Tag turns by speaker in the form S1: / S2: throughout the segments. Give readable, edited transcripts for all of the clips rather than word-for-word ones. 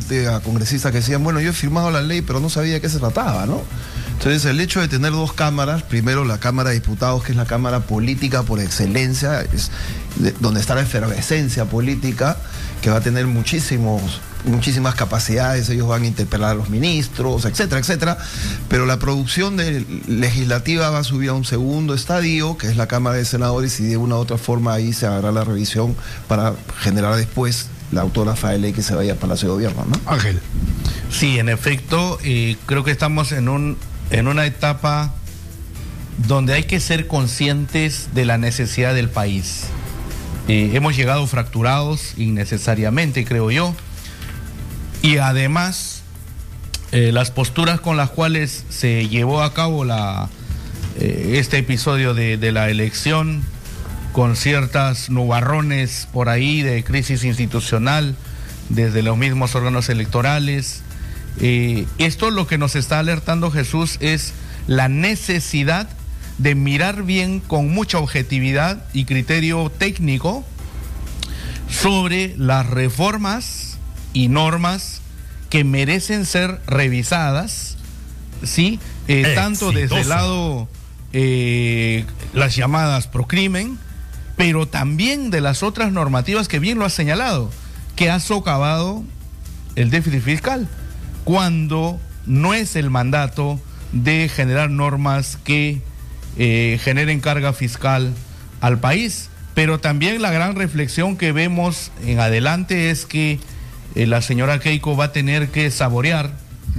S1: a congresistas que decían, bueno, yo he firmado la ley, pero no sabía de qué se trataba, ¿no? Entonces, el hecho de tener dos cámaras, primero la Cámara de Diputados, que es la cámara política por excelencia, es donde está la efervescencia política, que va a tener muchísimas capacidades, ellos van a interpelar a los ministros, etcétera, etcétera, pero la producción legislativa va a subir a un segundo estadio, que es la Cámara de Senadores, y de una u otra forma ahí se hará la revisión para generar después la autógrafa de ley que se vaya al Palacio de Gobierno, ¿no?
S2: Ángel.
S3: Sí, en efecto, creo que estamos en una etapa donde hay que ser conscientes de la necesidad del país. Hemos llegado fracturados innecesariamente, creo yo, y además las posturas con las cuales se llevó a cabo este episodio de la elección, con ciertas nubarrones por ahí de crisis institucional desde los mismos órganos electorales. Esto lo que nos está alertando, Jesús, es la necesidad de mirar bien con mucha objetividad y criterio técnico sobre las reformas y normas que merecen ser revisadas, ¿sí? Tanto desde el lado las llamadas procrimen, pero también de las otras normativas que bien lo has señalado, que ha socavado el déficit fiscal, cuando no es el mandato de generar normas que generen carga fiscal al país. Pero también la gran reflexión que vemos en adelante es que la señora Keiko va a tener que saborear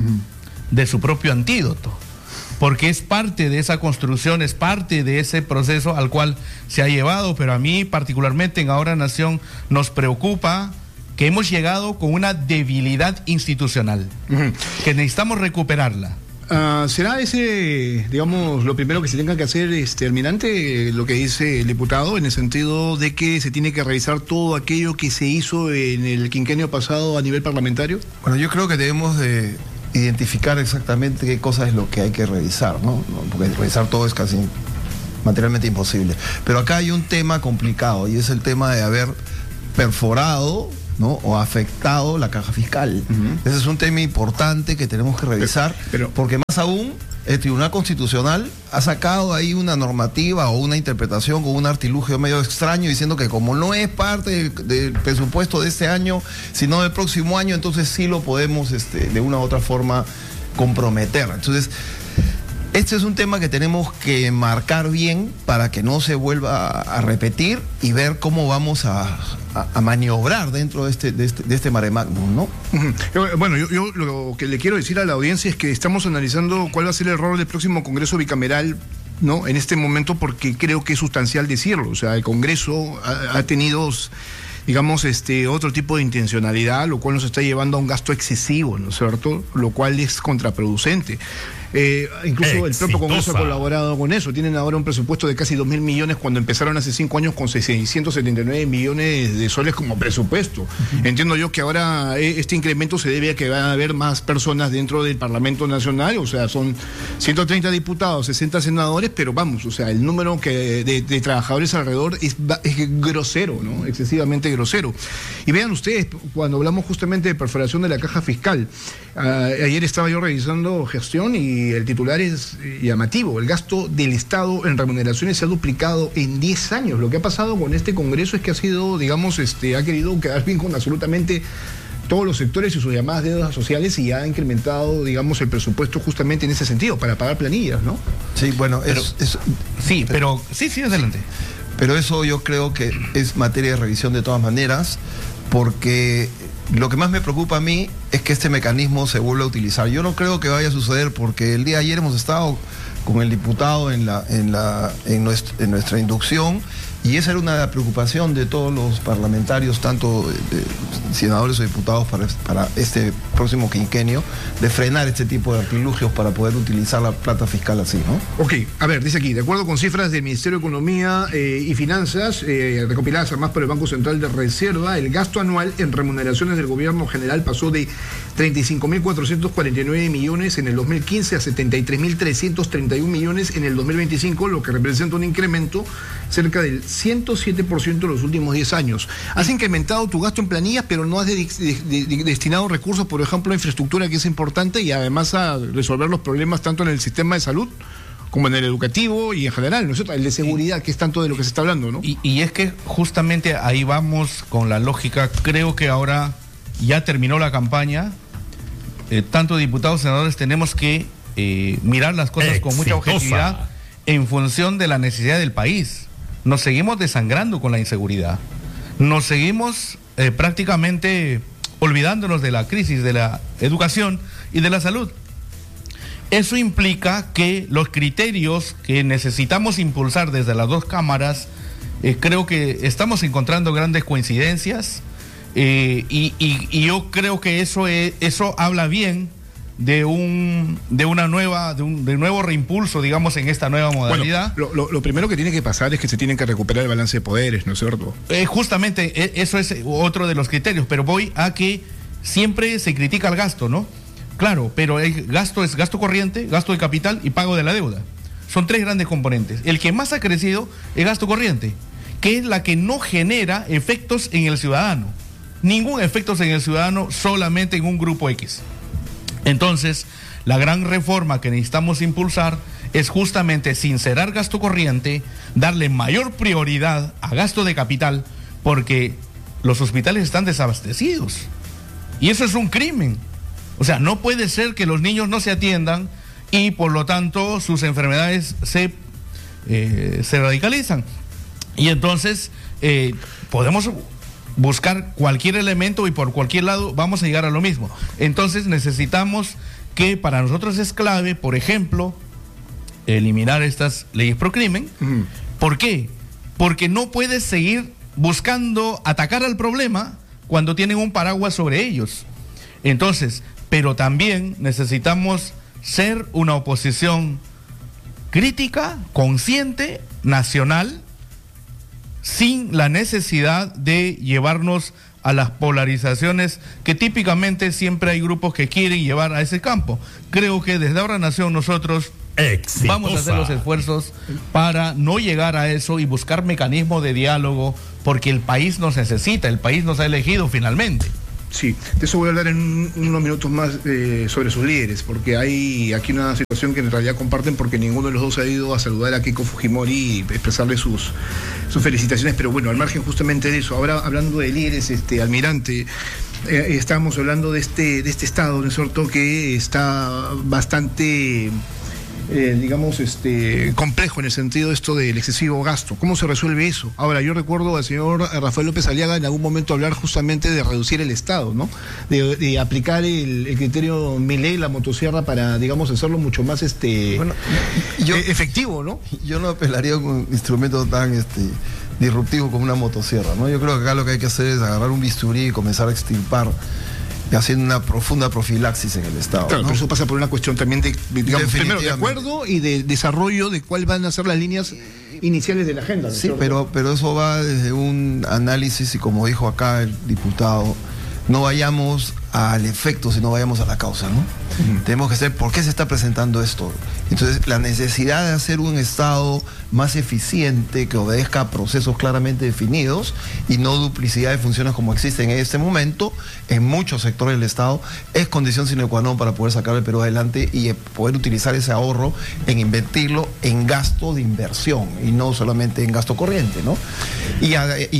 S3: de su propio antídoto, porque es parte de esa construcción, es parte de ese proceso al cual se ha llevado. Pero a mí particularmente en Ahora Nación nos preocupa que hemos llegado con una debilidad institucional, que necesitamos recuperarla.
S2: ¿Será ese, digamos, lo primero que se tenga que hacer, Almirante, lo que dice el diputado, en el sentido de que se tiene que revisar todo aquello que se hizo en el quinquenio pasado a nivel parlamentario?
S1: Bueno, yo creo que debemos de identificar exactamente qué cosa es lo que hay que revisar, ¿no? Porque revisar todo es casi materialmente imposible. Pero acá hay un tema complicado, y es el tema de haber perforado, ¿no?, o afectado la caja fiscal. Ese es un tema importante que tenemos que revisar, porque más aún el Tribunal Constitucional ha sacado ahí una normativa o una interpretación con un artilugio medio extraño, diciendo que como no es parte del presupuesto de este año, sino del próximo año, entonces sí lo podemos de una u otra forma comprometer. Entonces, este es un tema que tenemos que marcar bien para que no se vuelva a repetir y ver cómo vamos a maniobrar dentro de este mare magnum, ¿no?
S2: Bueno, yo lo que le quiero decir a la audiencia es que estamos analizando cuál va a ser el rol del próximo Congreso bicameral, ¿no?, en este momento, porque creo que es sustancial decirlo. O sea, el Congreso ha tenido, digamos, otro tipo de intencionalidad, lo cual nos está llevando a un gasto excesivo, ¿no es cierto? Lo cual es contraproducente. Incluso el propio Congreso ha colaborado con eso. Tienen ahora un presupuesto de casi 2.000 millones cuando empezaron hace 5 años con 679 millones de soles como presupuesto. Entiendo yo que ahora este incremento se debe a que van a haber más personas dentro del Parlamento Nacional. O sea, son 130 diputados, 60 senadores, pero vamos, o sea, el número de trabajadores alrededor es grosero, ¿no? Excesivamente grosero. Y vean ustedes, cuando hablamos justamente de perforación de la caja fiscal, ayer estaba yo revisando gestión y el titular es llamativo. El gasto del Estado en remuneraciones se ha duplicado en 10 años. Lo que ha pasado con este Congreso es que ha sido, digamos, ha querido quedar bien con absolutamente todos los sectores y sus llamadas deudas sociales, y ha incrementado, digamos, el presupuesto justamente en ese sentido, para pagar planillas, ¿no?
S1: Sí, bueno,
S3: sí, adelante.
S1: Pero eso yo creo que es materia de revisión de todas maneras, porque lo que más me preocupa a mí es que este mecanismo se vuelva a utilizar. Yo no creo que vaya a suceder, porque el día de ayer hemos estado con el diputado en nuestra inducción, y esa era una preocupación de todos los parlamentarios, tanto de senadores o diputados, para este próximo quinquenio, de frenar este tipo de artilugios para poder utilizar la plata fiscal así, ¿no?
S2: Ok, a ver, dice aquí, de acuerdo con cifras del Ministerio de Economía y Finanzas, recopiladas además por el Banco Central de Reserva, el gasto anual en remuneraciones del gobierno general pasó de 35.449 millones en el 2015 a 73.331 millones en el 2025, lo que representa un incremento cerca del 107% en los últimos 10 años. Has incrementado tu gasto en planillas, pero no has destinado recursos, por ejemplo, a infraestructura, que es importante, y además a resolver los problemas tanto en el sistema de salud como en el educativo y en general, ¿no es cierto? El de seguridad, que es tanto de lo que se está hablando, ¿no?
S3: Y es que justamente ahí vamos con la lógica. Creo que ahora ya terminó la campaña. Tanto diputados, senadores, tenemos que mirar las cosas con mucha objetividad en función de la necesidad del país. Nos seguimos desangrando con la inseguridad. Nos seguimos prácticamente olvidándonos de la crisis de la educación y de la salud. Eso implica que los criterios que necesitamos impulsar desde las dos cámaras, creo que estamos encontrando grandes coincidencias, y yo creo que eso habla bien de un nuevo reimpulso, digamos, en esta nueva modalidad.
S2: Bueno, lo primero que tiene que pasar es que se tienen que recuperar el balance de poderes, ¿no es cierto?
S3: Justamente, eso es otro de los criterios, pero voy a que siempre se critica el gasto, ¿no? Claro, pero el gasto es gasto corriente, gasto de capital y pago de la deuda. Son tres grandes componentes. El que más ha crecido es gasto corriente, que es la que no genera efectos en el ciudadano. Ningún efecto en el ciudadano, solamente en un grupo X. Entonces, la gran reforma que necesitamos impulsar es justamente sincerar gasto corriente, darle mayor prioridad a gasto de capital, porque los hospitales están desabastecidos. Y eso es un crimen. O sea, no puede ser que los niños no se atiendan y por lo tanto sus enfermedades se radicalizan. Y entonces podemos buscar cualquier elemento y por cualquier lado vamos a llegar a lo mismo. Entonces necesitamos que, para nosotros es clave, por ejemplo, eliminar estas leyes pro crimen. ¿Por qué? Porque no puedes seguir buscando atacar al problema cuando tienen un paraguas sobre ellos. Entonces, pero también necesitamos ser una oposición crítica, consciente, nacional, sin la necesidad de llevarnos a las polarizaciones que típicamente siempre hay grupos que quieren llevar a ese campo. Creo que desde Ahora Nación nosotros vamos a hacer los esfuerzos para no llegar a eso y buscar mecanismos de diálogo, porque el país nos necesita, el país nos ha elegido finalmente.
S2: Sí, de eso voy a hablar en unos minutos más sobre sus líderes, porque hay aquí una situación que en realidad comparten, porque ninguno de los dos ha ido a saludar a Keiko Fujimori y expresarle sus felicitaciones, pero bueno, al margen justamente de eso, ahora hablando de líderes, almirante, estábamos hablando de este estado, ¿no es cierto?, que está bastante complejo en el sentido de esto del excesivo gasto. ¿Cómo se resuelve eso? Ahora, yo recuerdo al señor Rafael López Aliaga en algún momento hablar justamente de reducir el Estado, ¿no? De aplicar el criterio Milei, la motosierra, para, digamos, hacerlo mucho más efectivo, ¿no?
S1: Yo no apelaría a un instrumento tan disruptivo como una motosierra, ¿no? Yo creo que acá lo que hay que hacer es agarrar un bisturí y comenzar a extirpar, haciendo una profunda profilaxis en el Estado.
S2: Claro,
S1: ¿no?
S2: pero eso pasa por una cuestión también digamos, primero de acuerdo y de desarrollo de cuáles van a ser las líneas iniciales de la agenda, ¿no?
S1: Sí, pero eso va desde un análisis, y como dijo acá el diputado, no vayamos al efecto, sino vayamos a la causa, ¿no? Tenemos que saber por qué se está presentando esto. Entonces, la necesidad de hacer un Estado más eficiente, que obedezca a procesos claramente definidos y no duplicidad de funciones como existen en este momento en muchos sectores del Estado, es condición sine qua non para poder sacar el Perú adelante y poder utilizar ese ahorro en invertirlo en gasto de inversión y no solamente en gasto corriente, ¿no? Y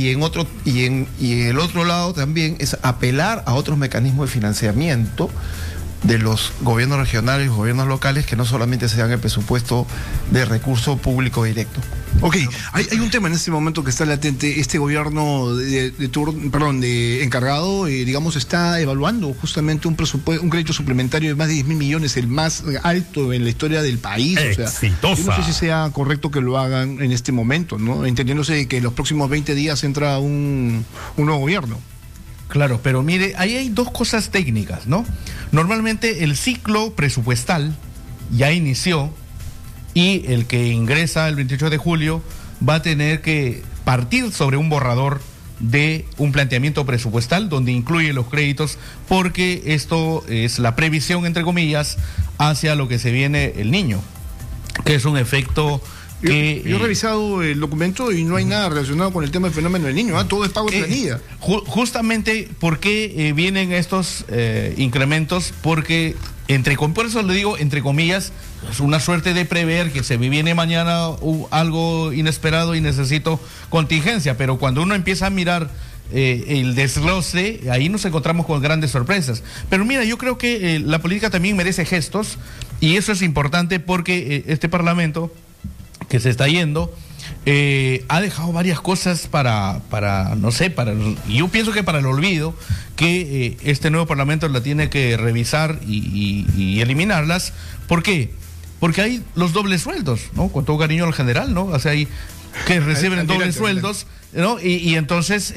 S1: en el otro lado también es apelar a otros mecanismos de financiamiento de los gobiernos regionales, los gobiernos locales, que no solamente sean el presupuesto de recurso público directo.
S2: Ok, hay un tema en este momento que está latente. Este gobierno de encargado, digamos, está evaluando justamente un crédito suplementario de más de 10.000 millones, el más alto en la historia del país.
S4: Exitosa.
S2: O sea, yo no sé si sea correcto que lo hagan en este momento, ¿no? Entendiéndose que en los próximos 20 días entra un nuevo gobierno.
S3: Claro, pero mire, ahí hay dos cosas técnicas, ¿no? Normalmente el ciclo presupuestal ya inició y el que ingresa el 28 de julio va a tener que partir sobre un borrador de un planteamiento presupuestal donde incluye los créditos, porque esto es la previsión, entre comillas, hacia lo que se viene el Niño, que es un efecto
S2: Yo he revisado el documento y no hay nada relacionado con el tema del fenómeno del Niño, todo es pago de planilla.
S3: Justamente, ¿por qué vienen estos incrementos? Porque, por eso le digo, entre comillas, es una suerte de prever que se me viene mañana algo inesperado y necesito contingencia, pero cuando uno empieza a mirar el desglose, ahí nos encontramos con grandes sorpresas. Pero mira, yo creo que la política también merece gestos, y eso es importante porque este Parlamento que se está yendo ha dejado varias cosas no sé, yo pienso que para el olvido, que este nuevo Parlamento la tiene que revisar y eliminarlas. ¿Por qué? Porque hay los dobles sueldos, ¿no? Con todo cariño al general, ¿no? O sea, hay que reciben dobles sueldos, ¿no? Y entonces,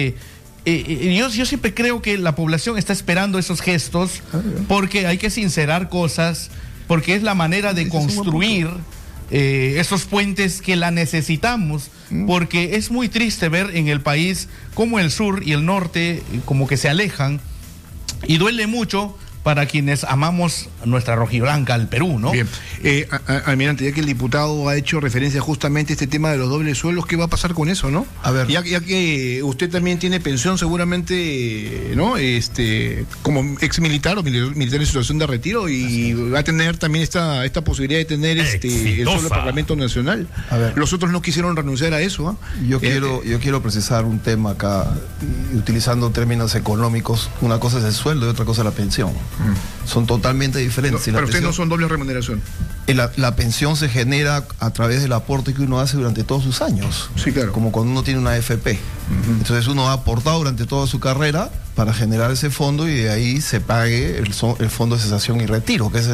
S3: yo siempre creo que la población está esperando esos gestos, porque hay que sincerar cosas, porque es la manera de construir esos puentes que la necesitamos, porque es muy triste ver en el país cómo el sur y el norte como que se alejan, y duele mucho para quienes amamos nuestra rojiblanca, al Perú, ¿no?
S2: Bien. Almirante, ya que el diputado ha hecho referencia justamente a este tema de los dobles sueldos, ¿qué va a pasar con eso, no?
S1: A ver.
S2: Ya que usted también tiene pensión seguramente, ¿no? Como ex militar o militar en situación de retiro, y va a tener también esta posibilidad de tener el sueldo del Parlamento Nacional.
S1: A ver.
S2: Los otros no quisieron renunciar a eso, ¿ah?
S1: Yo quiero precisar un tema acá, utilizando términos económicos. Una cosa es el sueldo y otra cosa es la pensión. Son totalmente diferentes.
S2: Pero ustedes no son doble remuneración.
S1: La pensión se genera a través del aporte que uno hace durante todos sus años.
S2: Sí, claro.
S1: Como cuando uno tiene una AFP. Entonces uno ha aportado durante toda su carrera para generar ese fondo, y de ahí se pague el fondo de cesación y retiro, que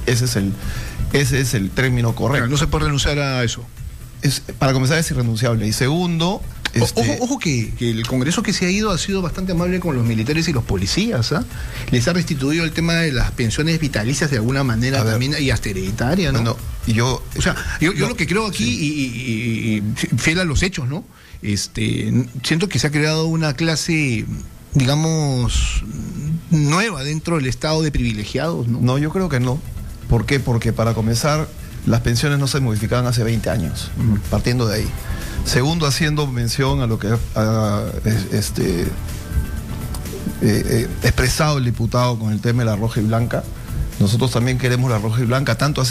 S1: ese es el término correcto.
S2: Claro, no se puede renunciar a eso.
S1: Para comenzar, es irrenunciable. Y segundo...
S2: Ojo que el Congreso que se ha ido ha sido bastante amable con los militares y los policías, ¿ah? Les ha restituido el tema de las pensiones vitalicias de alguna manera también, y hasta hereditaria, ¿no? Yo lo que creo aquí, y fiel a los hechos, ¿no? Siento que se ha creado una clase, digamos, nueva dentro del estado de privilegiados, ¿no?
S1: No, yo creo que no. ¿Por qué? Porque para comenzar, las pensiones no se modificaban hace 20 años, partiendo de ahí. Segundo, haciendo mención a lo que ha expresado el diputado con el tema de la roja y blanca, nosotros también queremos la roja y blanca, tanto así